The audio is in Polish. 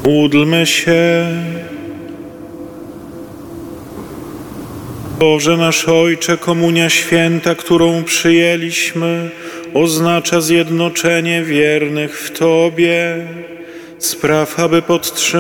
Módlmy się. Boże nasz Ojcze, komunia święta, którą przyjęliśmy, oznacza zjednoczenie wiernych w Tobie. Spraw, aby podtrzymać